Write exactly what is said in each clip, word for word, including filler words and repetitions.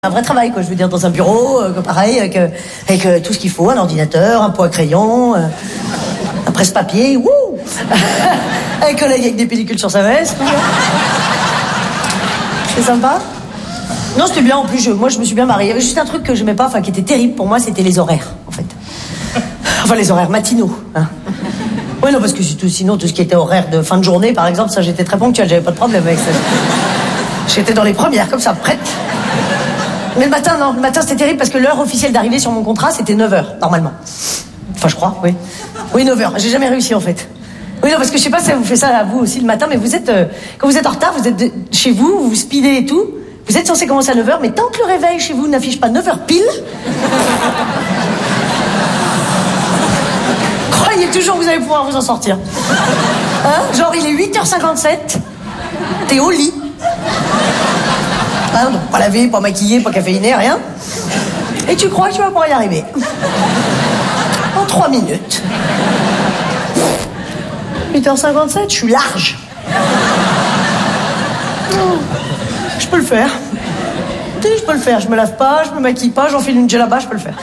Un vrai travail, quoi, je veux dire, dans un bureau, euh, pareil, avec, euh, avec euh, tout ce qu'il faut, un ordinateur, un pot à crayon, euh, un presse-papier, wouh un collègue avec des pellicules sur sa veste. C'est sympa. Non, c'était bien, en plus, je, moi, je me suis bien mariée. Il y avait juste un truc que j'aimais pas, enfin, qui était terrible pour moi, c'était les horaires, en fait. Enfin, les horaires matinaux, hein. Oui, non, parce que tout, sinon, tout ce qui était horaire de fin de journée, par exemple, ça, j'étais très ponctuelle, j'avais pas de problème avec ça. J'étais dans les premières, comme ça, prête. Mais le matin, non. Le matin, c'était terrible parce que l'heure officielle d'arrivée sur mon contrat, c'était neuf heures, normalement. Enfin, je crois, oui. Oui, neuf heures. J'ai jamais réussi, en fait. Oui, non, parce que je sais pas si ça vous fait ça à vous aussi le matin, mais vous êtes... Euh, quand vous êtes en retard, vous êtes de, chez vous, vous speedez et tout. Vous êtes censé commencer à neuf heures, mais tant que le réveil chez vous n'affiche pas neuf heures pile... croyez toujours que vous allez pouvoir vous en sortir. Hein? Genre, il est huit heures cinquante-sept, t'es au lit. Hein, donc pas lavé, pas maquillé, pas caféiné, rien. Et tu crois que tu vas pouvoir y arriver. En trois minutes. huit heures cinquante-sept, je suis large. Oh, je peux le faire. Tu sais, je peux le faire. Je me lave pas, je me maquille pas, j'enfile une djellaba, je peux le faire.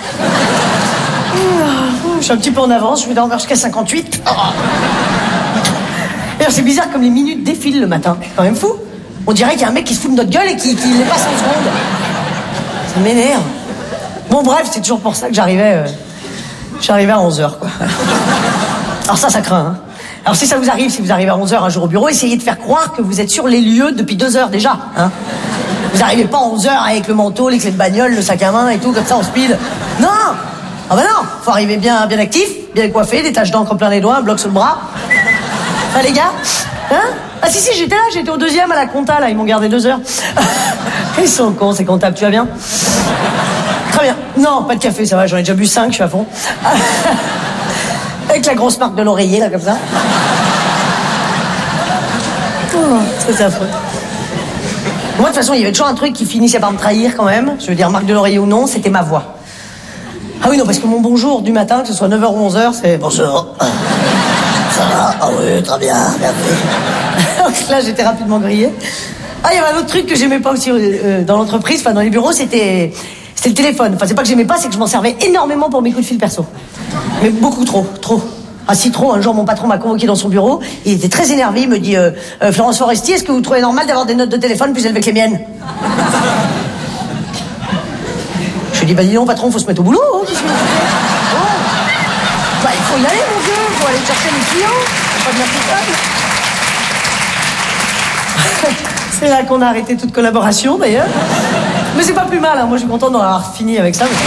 Oh, je suis un petit peu en avance, je vais dormir jusqu'à cinquante-huit. Oh. D'ailleurs, c'est bizarre comme les minutes défilent le matin. C'est quand même fou. On dirait qu'il y a un mec qui se fout de notre gueule et qui, qui les passe en seconde. Ça m'énerve. Bon, bref, c'est toujours pour ça que j'arrivais... Euh, j'arrivais à onze heures, quoi. Alors ça, ça craint, hein. Alors si ça vous arrive, si vous arrivez à onze heures un jour au bureau, essayez de faire croire que vous êtes sur les lieux depuis deux heures déjà, hein. Vous n'arrivez pas à onze heures avec le manteau, les clés de bagnole, le sac à main et tout, comme ça, en speed. Non. Ah bah non, faut arriver bien, bien actif, bien coiffé, des taches d'encre plein les doigts, un bloc sur le bras. Ah, les gars, hein? Ah si, si, j'étais là, j'étais au deuxième à la compta, là, ils m'ont gardé deux heures. Ils sont cons, ces comptables, tu vas bien? Très bien. Non, pas de café, ça va, j'en ai déjà bu cinq, je suis à fond. Avec la grosse marque de l'oreiller, là, comme ça. Oh, c'est affreux. Moi, de toute façon, il y avait toujours un truc qui finissait par me trahir, quand même. Je veux dire, marque de l'oreiller ou non, c'était ma voix. Ah oui, non, parce que mon bonjour du matin, que ce soit neuf heures ou onze heures, c'est... Bonjour. Ça va? Ah oui, très bien, merci. Donc là, j'étais rapidement grillée. Ah, il y avait un autre truc que j'aimais pas aussi euh, dans l'entreprise, enfin dans les bureaux, c'était c'était le téléphone. Enfin, c'est pas que j'aimais pas, c'est que je m'en servais énormément pour mes coups de fil perso. Mais beaucoup trop, trop. Ah si trop, un jour mon patron m'a convoqué dans son bureau, il était très énervé, il me dit euh, euh, Florence Foresti, est-ce que vous trouvez normal d'avoir des notes de téléphone plus élevées que les miennes? Je lui dis, bah dis donc patron, faut se mettre au boulot, hein, qu'est-ce que... oh. Bah il faut y aller mon vieux, il faut aller chercher les clients, faut pas de la fitole. C'est là qu'on a arrêté toute collaboration d'ailleurs. Mais c'est pas plus mal, hein. Moi je suis contente d'en avoir fini avec ça. Mais...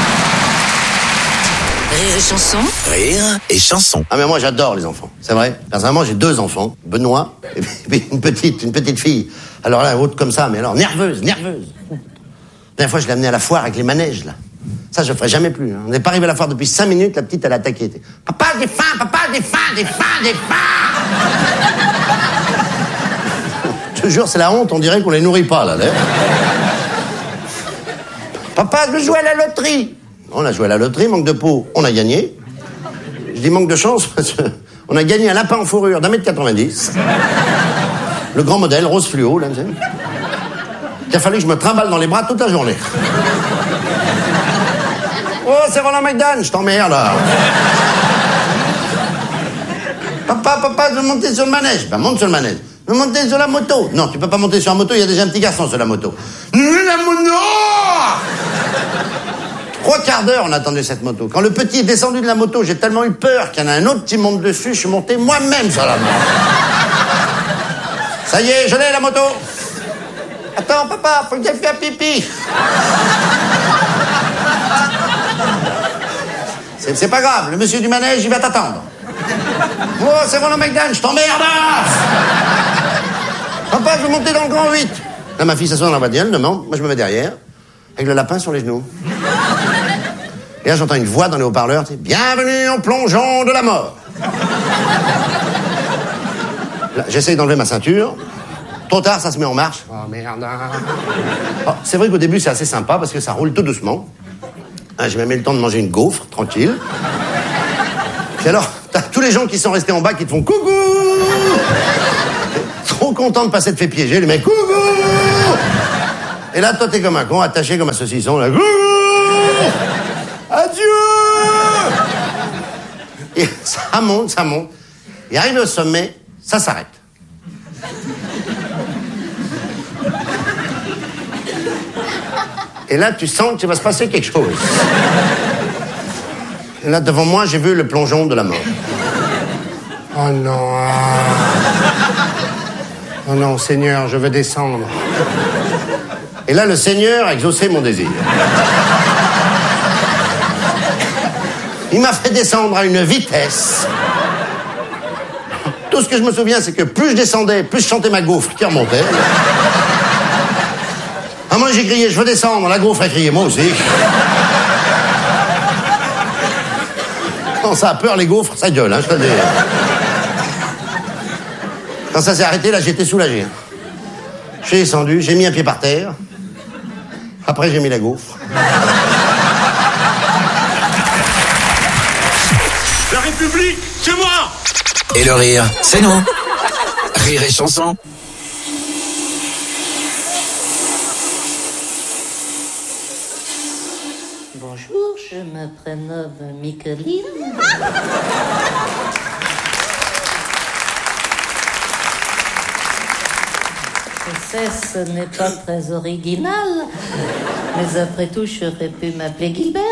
Rire et chanson. Rire et chanson. Ah mais moi j'adore les enfants, c'est vrai. Personnellement j'ai deux enfants, Benoît et puis une petite, une petite fille. Alors là, haute comme ça, mais alors nerveuse, nerveuse. La dernière fois je l'ai amenée à la foire avec les manèges là. Ça je ferai jamais plus, hein. On n'est pas arrivé à la foire depuis cinq minutes, la petite elle a attaqué. Papa j'ai faim, papa j'ai faim, j'ai faim, j'ai faim. Je te jure, c'est la honte, on dirait qu'on les nourrit pas, là. là. Papa, je veux jouer à la loterie. On a joué à la loterie, manque de peau, on a gagné. Je dis manque de chance parce qu'on a gagné un lapin en fourrure d'un mètre quatre-vingt-dix. Le grand modèle, rose fluo, là, tu sais. Il a fallu que je me trimballe dans les bras toute la journée. Oh, c'est Roland McDan, je t'emmerde, là. Papa, papa, je veux monter sur le manège. Ben, monte sur le manège. Je veux monter sur la moto. Non, tu peux pas monter sur la moto, il y a déjà un petit garçon sur la moto. La moto! Trois quarts d'heure, on attendait cette moto. Quand le petit est descendu de la moto, j'ai tellement eu peur qu'il y en a un autre qui monte dessus, je suis monté moi-même sur la moto. Ça y est, je l'ai, la moto. Attends, papa, faut que j'aille faire pipi. C'est, c'est pas grave, le monsieur du manège, il va t'attendre. Oh, c'est Roland McDan, je t'emmerde. Papa, je veux monter dans le grand huit. Là, ma fille s'assoit dans la bagnole, demande. Moi, je me mets derrière, avec le lapin sur les genoux. Et là, j'entends une voix dans les haut-parleurs, tu sais, bienvenue en plongeon de la mort. Là, j'essaye d'enlever ma ceinture. Trop tard, ça se met en marche. Oh, merde. Oh, c'est vrai qu'au début, c'est assez sympa, parce que ça roule tout doucement. Hein, j'ai même eu le temps de manger une gaufre, tranquille. Puis alors, t'as tous les gens qui sont restés en bas qui te font coucou. Trop content de pas s'être fait piéger, les mecs, coucou. Et là, toi, t'es comme un con, attaché comme un saucisson, là. Adieu! Et ça monte, ça monte. Et arrivé au sommet, ça s'arrête. Et là, tu sens qu'il va se passer quelque chose. Et là, devant moi, j'ai vu le plongeon de la mort. Oh non. Oh non, Seigneur, je veux descendre. Et là, le Seigneur a exaucé mon désir. Il m'a fait descendre à une vitesse. Tout ce que je me souviens, c'est que plus je descendais, plus je chantais ma gaufre qui remontait. Ah, moi, j'ai crié, je veux descendre. La gaufre a crié, moi aussi. Quand ça a peur, les gaufres, ça gueule, hein, je te le dis. Quand ça s'est arrêté, là, j'étais soulagé. J'ai descendu, j'ai mis un pied par terre. Après, j'ai mis la gaufre. La République, c'est moi! Et le rire, c'est nous. Rire et chanson. Bonjour, je me prénomme Micheline. Je sais, ce n'est pas très original, mais après tout, j'aurais pu m'appeler Gilbert.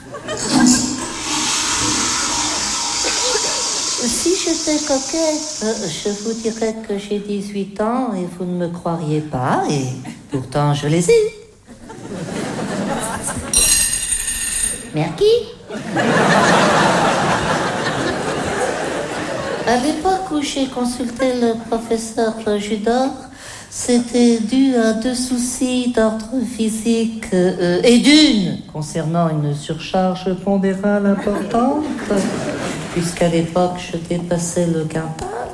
Si j'étais coquette, je vous dirais que j'ai dix-huit ans et vous ne me croiriez pas, et pourtant je les ai. Merci. À l'époque où j'ai consulté le professeur Judor, c'était dû à deux soucis d'ordre physique euh, et d'une concernant une surcharge pondérale importante, puisqu'à l'époque je dépassais le quintal.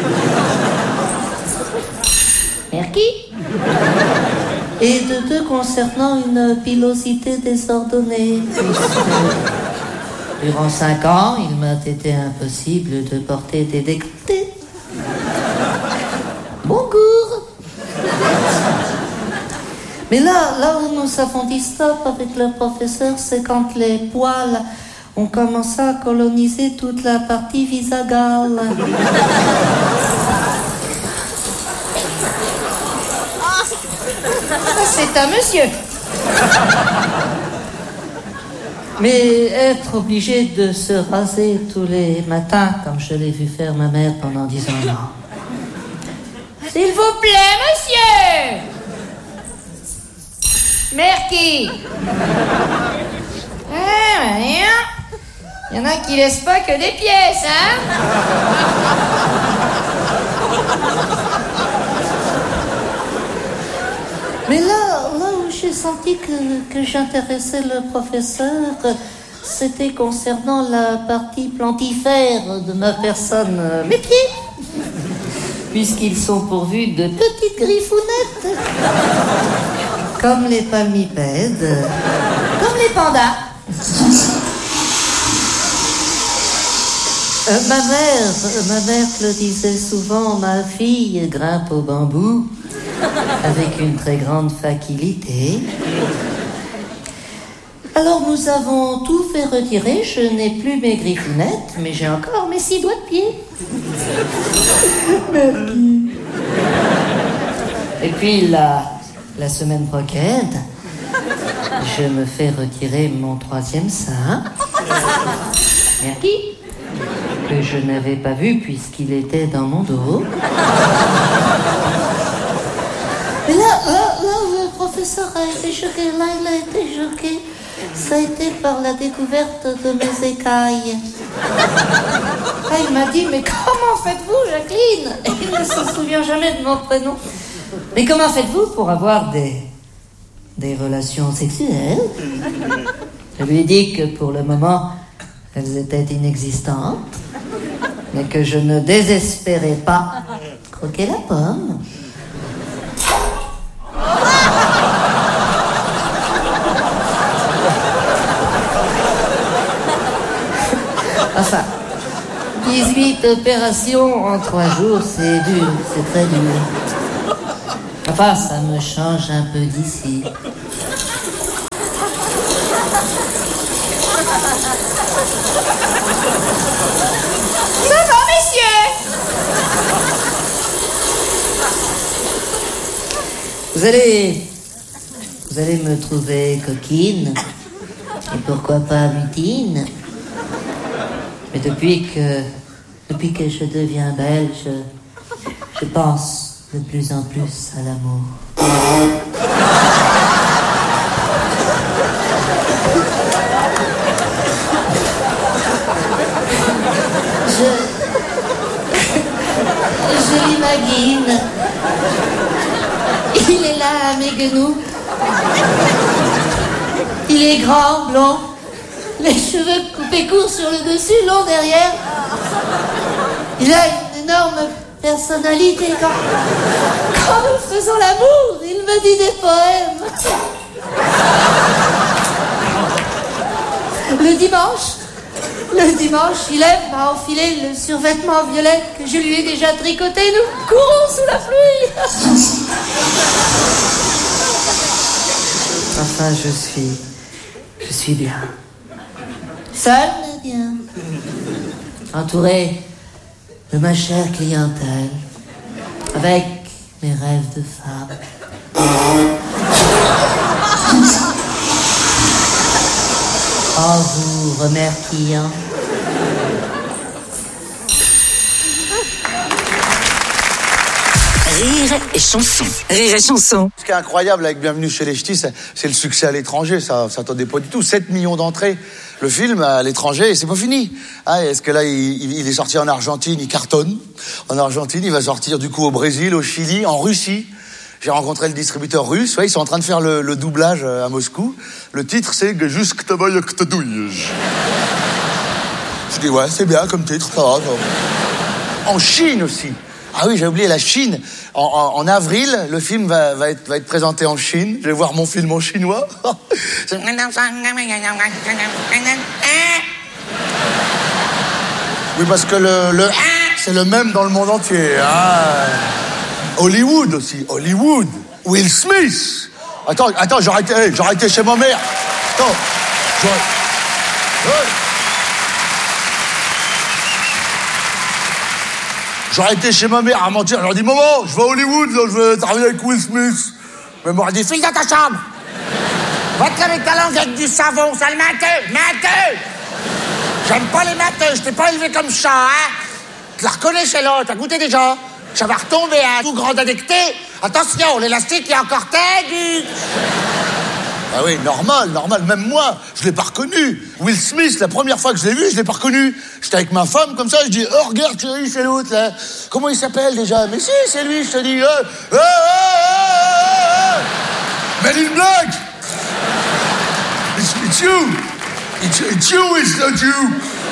Merci. Et de deux concernant une pilosité désordonnée, puisque durant cinq ans, il m'a été impossible de porter des décolletés. Bon cours. Mais là, là où nous avons dit stop avec le professeur, c'est quand les poils ont commencé à coloniser toute la partie visagale. C'est un monsieur. Mais être obligé de se raser tous les matins, comme je l'ai vu faire ma mère pendant dix ans, non. S'il vous plaît, monsieur. Merci. Ah, il y en a qui laissent pas que des pièces, hein. Mais là, là où j'ai senti que, que j'intéressais le professeur, c'était concernant la partie plantifère de ma personne, mes pieds, puisqu'ils sont pourvus de petites griffounettes, comme les palmipèdes, comme les pandas. Euh, ma mère, ma mère le disait souvent, ma fille grimpe au bambou avec une très grande facilité. Alors nous avons tout fait retirer, je n'ai plus mes griffounettes, mais j'ai encore mes six doigts de pied. Merci. Et puis la, la semaine prochaine, je me fais retirer mon troisième sein. Merci. Que je n'avais pas vu puisqu'il était dans mon dos. Mais là, là, là où le professeur a été choqué, là il a été choqué, ça a été par la découverte de mes écailles. Là, il m'a dit, mais comment faites-vous, Jacqueline? Et il ne se souvient jamais de mon prénom. Mais comment faites-vous pour avoir des, des relations sexuelles? Je lui ai dit que pour le moment, elles étaient inexistantes, mais que je ne désespérais pas croquer la pomme. Enfin, dix-huit opérations en trois jours, c'est dur, c'est très dur. Enfin, ça me change un peu d'ici. Ça va, messieurs? Vous allez... Vous allez me trouver coquine. Et pourquoi pas mutine. Mais depuis que... Depuis que je deviens belle, je... Je pense de plus en plus à l'amour. Je... Je l'imagine. Il est là à mes genoux. Il est grand, blond. Les cheveux coupés courts sur le dessus, longs derrière. Il a une énorme personnalité. Quand, quand nous faisons l'amour, il me dit des poèmes. Le dimanche, le dimanche, il aime à enfiler le survêtement violet que je lui ai déjà tricoté. Nous courons sous la pluie. Enfin, je suis... Je suis bien. Seul, mais bien. Entouré de ma chère clientèle. Avec mes rêves de femme. En vous remerciant. Rire et chanson. Rire et chanson. Ce qui est incroyable avec Bienvenue chez les Ch'tis, c'est, c'est le succès à l'étranger. Ça, ça s'attendait pas du tout. sept millions d'entrées. Le film à l'étranger, et c'est pas fini. Ah, est-ce que là, il, il est sorti en Argentine, il cartonne. En Argentine, il va sortir du coup au Brésil, au Chili, en Russie. J'ai rencontré le distributeur russe. Ouais, ils sont en train de faire le, le doublage à Moscou. Le titre, c'est Juste que t'abaille que t'adouille. Je dis ouais, c'est bien comme titre, ça va. Ça va. En Chine aussi. Ah oui, j'ai oublié la Chine. En, en, en avril, le film va, va, être, va être présenté en Chine. Je vais voir mon film en chinois. Oui, parce que le, le c'est le même dans le monde entier. Ah. Hollywood aussi, Hollywood. Will Smith. Attends, attends, j'aurais été, hey, j'aurais été chez ma mère. Attends, j'aurais... Ouais. J'aurais été chez ma mère à mentir. Je leur dis, maman, je vais à Hollywood, là, je vais travailler avec Will Smith. Mais elle m'aurait dit, file dans ta chambre. Va te laver ta langue avec du savon, sale matheux, matheux. J'aime pas les matheux, je t'ai pas élevé comme ça, hein. Tu la reconnais chez l'autre, t'as goûté déjà. Ça va retomber, hein, tout grand addicté. Attention, l'élastique est encore tenu. Ah oui, normal, normal. Même moi, je l'ai pas reconnu. Will Smith, la première fois que je l'ai vu, je l'ai pas reconnu. J'étais avec ma femme comme ça, je dis, oh regarde, chérie, c'est l'autre là. Comment il s'appelle déjà? Mais si, c'est lui, je te dis. Euh, euh, euh, euh, euh. Men in Black. It's, it's you. It's, it's you, it's not you.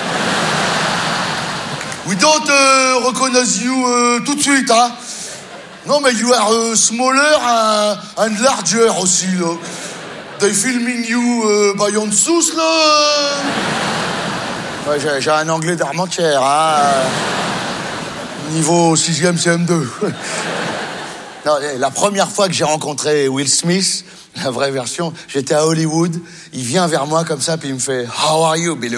We don't uh, recognize you uh, tout de suite, hein. Non, mais you are uh, smaller and, and larger aussi, là. They filming you uh, by on sauce, là. Ouais, j'ai, j'ai un anglais d'Armentières, hein. Niveau sixième C M deux. Non, la première fois que j'ai rencontré Will Smith, la vraie version, j'étais à Hollywood. Il vient vers moi comme ça, puis il me fait « How are you, Bilout ?»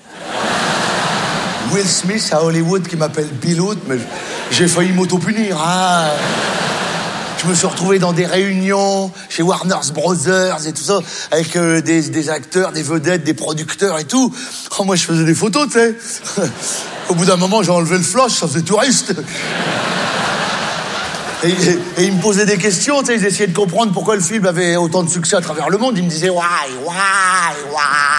Will Smith à Hollywood qui m'appelle Bilout, mais j'ai failli m'auto-punir, hein. Je me suis retrouvé dans des réunions chez Warner Brothers et tout ça, avec euh, des, des acteurs, des vedettes, des producteurs et tout. Oh, moi, je faisais des photos, tu sais. Au bout d'un moment, j'ai enlevé le flash, ça faisait touriste. Et, et, et ils me posaient des questions, tu sais, ils essayaient de comprendre pourquoi le film avait autant de succès à travers le monde. Ils me disaient « Why, why, why ?»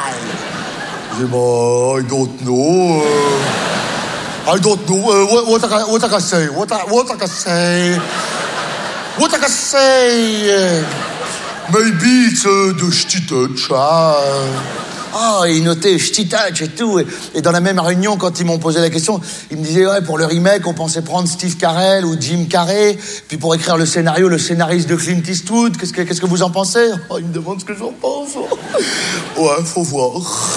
Je dis « Bah, I don't know. Uh, I don't know. Uh, what, what, I, what I can say? What I, what I can say? What I can say? Uh, maybe it's uh, the shitty touch. Ah, ah, ils notaient shitty touch et tout. Et, et dans la même réunion, quand ils m'ont posé la question, ils me disaient, ouais, pour le remake, on pensait prendre Steve Carell ou Jim Carrey. Puis pour écrire le scénario, le scénariste de Clint Eastwood. Qu'est-ce que, qu'est-ce que vous en pensez? Oh, ils me demandent ce que j'en pense. Ouais, faut voir.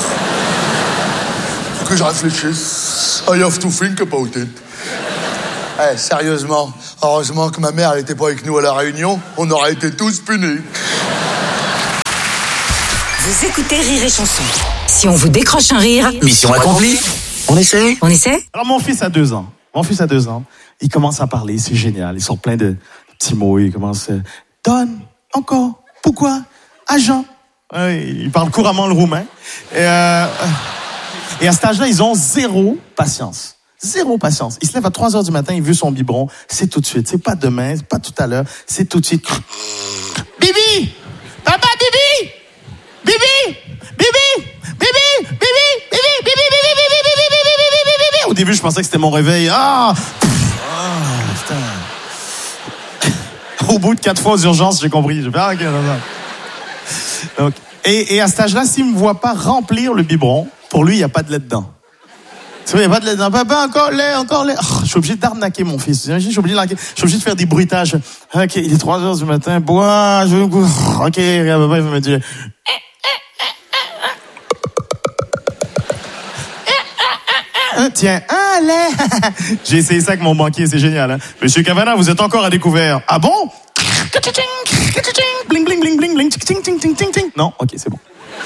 Faut que je réfléchisse. I have to think about it. Eh, sérieusement, heureusement que ma mère, elle était pas avec nous à la Réunion, on aurait été tous punis. Vous écoutez Rire et Chanson. Si on vous décroche un rire, Mission accomplie. On essaie. on essaie? Alors, mon fils a deux ans. Mon fils a deux ans. Il commence à parler, c'est génial. Il sort plein de petits mots. Il commence... Euh, Donne, encore, pourquoi, agent. Ouais, il parle couramment le roumain. Et, euh, et à cet âge-là, ils ont zéro patience. Zéro patience. Il se lève à trois heures du matin, il veut son biberon. C'est tout de suite. C'est pas demain, c'est pas tout à l'heure. C'est tout de suite. Bibi! Papa, Bibi! Bibi! Bibi! Bibi! Bibi! Bibi! Bibi! Bibi! Bibi! Bibi! Bibi! Bibi! Bibi! Bibi! Au début, je pensais que c'était mon réveil. Ah! Ah, putain. Au bout de quatre fois aux urgences, j'ai compris. J'ai fait, ah, ok, non, non. Donc, et, et à cet âge-là, s'il me voit pas remplir le biberon, pour lui, il n'y a pas de lait dedans. Tu vois, il n'y a pas de lait dedans. Papa, encore lait, encore lait. Oh, je suis obligé d'arnaquer mon fils. Je suis obligé de, je suis obligé de faire des bruitages. Ok, il est trois heures du matin. Bois, je veux... Ok, regarde, papa, il va me dire... Tiens, un lait. J'ai essayé ça avec mon banquier, c'est génial. Hein? Monsieur Cavana, vous êtes encore à découvert. Ah bon? Bling, bling, bling, bling, bling. Ting, ting, ting, ting, ting. Non? Ok, c'est bon.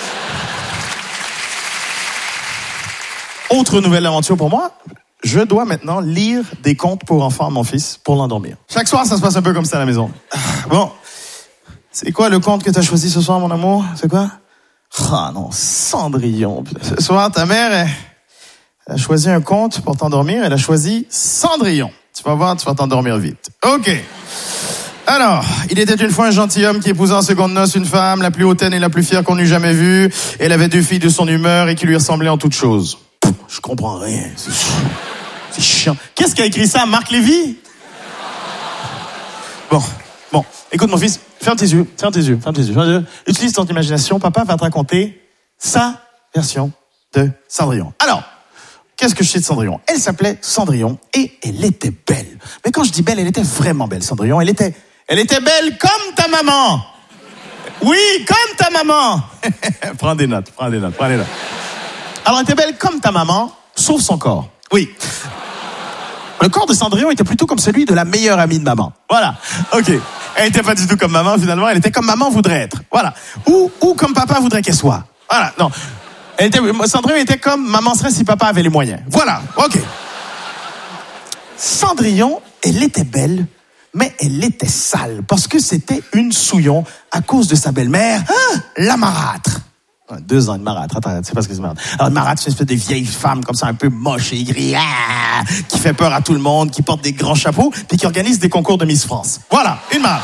Autre nouvelle aventure pour moi. Je dois maintenant lire des contes pour enfants à mon fils pour l'endormir. Chaque soir, ça se passe un peu comme ça à la maison. Bon. C'est quoi le conte que tu as choisi ce soir, mon amour? C'est quoi? Ah non, Cendrillon. Ce soir, ta mère... Elle... Elle a choisi un conte pour t'endormir. Elle a choisi Cendrillon. Tu vas voir, tu vas t'endormir vite. OK. Alors, il était une fois un gentilhomme qui épousa en seconde noces une femme, la plus hautaine et la plus fière qu'on eût jamais vue. Elle avait deux filles de son humeur et qui lui ressemblaient en toutes choses. Pouf, je comprends rien. C'est, c'est chiant. Qu'est-ce qui a écrit ça, Marc Lévy? Bon, bon. Écoute, mon fils, ferme tes yeux, ferme tes yeux, ferme tes yeux. Ferme tes yeux. Utilise ton imagination. Papa va te raconter sa version de Cendrillon. Alors, qu'est-ce que je sais de Cendrillon? Elle s'appelait Cendrillon et elle était belle. Mais quand je dis belle, elle était vraiment belle, Cendrillon. Elle était, elle était belle comme ta maman. Oui, comme ta maman. Prends des notes, prends des notes, prends des notes. Alors, elle était belle comme ta maman, sauf son corps. Oui. Le corps de Cendrillon était plutôt comme celui de la meilleure amie de maman. Voilà. OK. Elle était pas du tout comme maman, finalement. Elle était comme maman voudrait être. Voilà. Ou, ou comme papa voudrait qu'elle soit. Voilà. Non. Elle était, Cendrillon était comme maman serait si papa avait les moyens. Voilà, ok. Cendrillon, elle était belle, mais elle était sale, parce que c'était une souillon à cause de sa belle-mère, hein, la marâtre. Deux ans, une marâtre. Attends, tu sais pas ce que c'est marâtre. Alors, une marâtre, c'est une espèce de vieille femme, comme ça, un peu moche et aigrie, ah, qui fait peur à tout le monde, qui porte des grands chapeaux, puis qui organise des concours de Miss France. Voilà, une marâtre.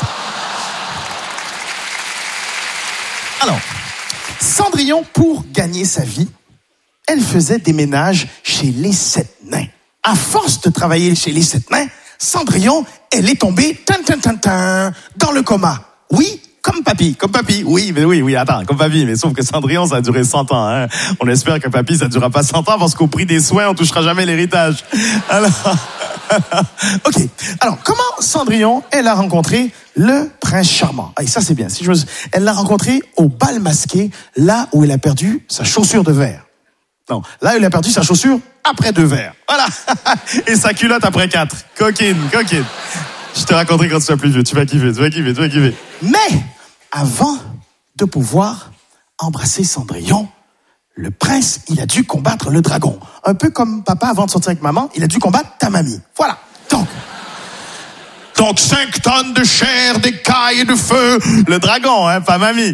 Alors... Cendrillon, pour gagner sa vie, elle faisait des ménages chez les sept nains. À force de travailler chez les sept nains, Cendrillon, elle est tombée tin, tin, tin, tin, dans le coma. Oui, comme papy, comme papy. Oui, mais oui, oui, attends, comme papy. Mais sauf que Cendrillon, ça a duré cent ans. Hein. On espère que papy, ça ne durera pas cent ans parce qu'au prix des soins, on touchera jamais l'héritage. Alors, ok. Alors, comment Cendrillon, elle a rencontré le prince charmant? Ah, et ça, c'est bien. Si je veux... Elle l'a rencontré au bal masqué, là où elle a perdu sa chaussure de verre. Non, là, elle a perdu sa chaussure après deux verres. Voilà. Et sa culotte après quatre. Coquine, coquine. Je te raconterai quand tu seras plus vieux. Tu vas kiffer, tu vas kiffer, tu vas kiffer. Mais, avant de pouvoir embrasser Cendrillon, le prince, il a dû combattre le dragon. Un peu comme papa, avant de sortir avec maman, il a dû combattre ta mamie. Voilà. Donc, donc cinq tonnes de chair, d'écailles et de feu. Le dragon, hein, pas mamie.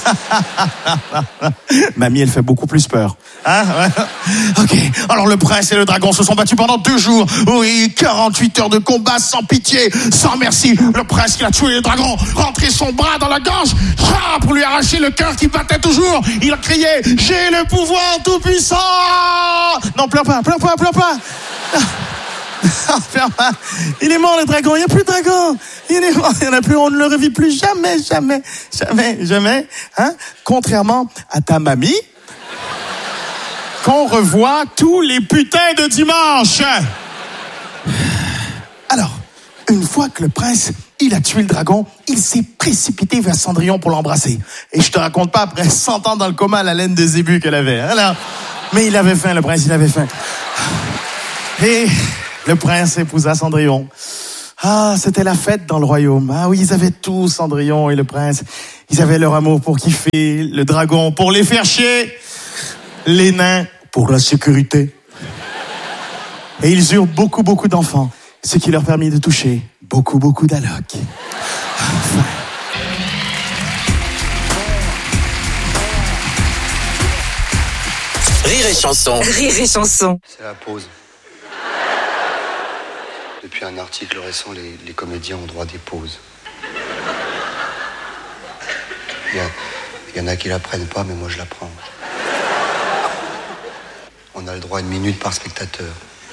Mamie, elle fait beaucoup plus peur. Hein? Ok. Alors le prince et le dragon se sont battus pendant deux jours. Oui, quarante-huit heures de combat sans pitié, sans merci. Le prince qui a tué le dragon, rentré son bras dans la gorge, pour lui arracher le cœur qui battait toujours. Il a crié, j'ai le pouvoir tout puissant. Non, pleure pas, pleure pas, pleure pas. Il est mort le dragon, il n'y a plus de dragon. Il est mort, il n'y en a plus, on ne le revit plus jamais, jamais, jamais, jamais. Hein? Contrairement à ta mamie, qu'on revoit tous les putains de dimanche. Alors, une fois que le prince, il a tué le dragon, il s'est précipité vers Cendrillon pour l'embrasser. Et je te raconte pas, après cent ans dans le coma, la laine de zébu qu'elle avait. Alors, mais il avait faim, le prince, il avait faim. Et... le prince épousa Cendrillon. Ah, c'était la fête dans le royaume. Ah oui, ils avaient tout, Cendrillon et le prince. Ils avaient leur amour pour kiffer, le dragon pour les faire chier, les nains pour la sécurité. Et ils eurent beaucoup, beaucoup d'enfants, ce qui leur permit de toucher beaucoup, beaucoup d'allocs. Enfin. Rire et chanson. Rire et chanson. C'est la pause. Depuis un article récent, les, les comédiens ont droit à des pauses. Il y, a, il y en a qui la prennent pas, mais moi je la prends. On a le droit à une minute par spectateur.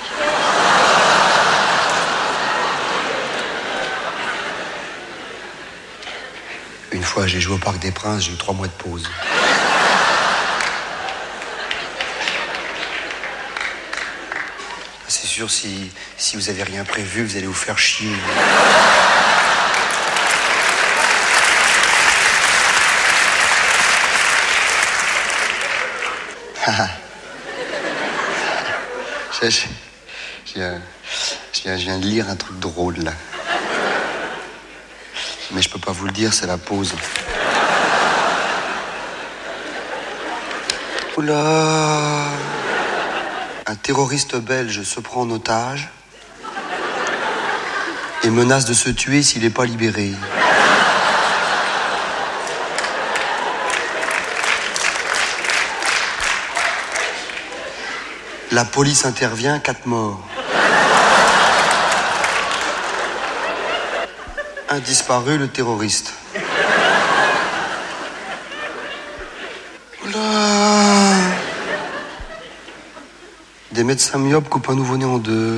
Une fois, j'ai joué au Parc des Princes, j'ai eu trois mois de pause. C'est sûr, si, si vous avez rien prévu, vous allez vous faire chier. je, je, je, viens, je, viens, je viens de lire un truc drôle, là. Mais je peux pas vous le dire, c'est la pause. Oula! Un terroriste belge se prend en otage et menace de se tuer s'il n'est pas libéré. La police intervient, quatre morts. Un disparu, le terroriste. Oula! Des médecins myopes coupent un nouveau-né en deux.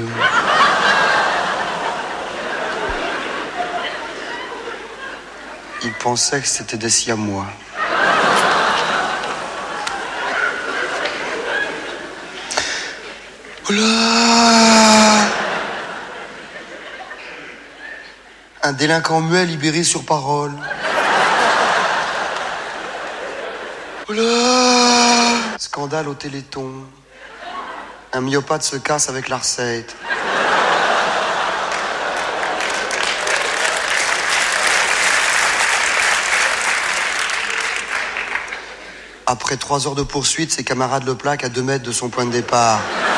Ils pensaient que c'était des siamois. Oula! Un délinquant muet libéré sur parole. Oula! Scandale au Téléthon. Un myopathe se casse avec la recette. Après trois heures de poursuite, ses camarades le plaquent à deux mètres de son point de départ.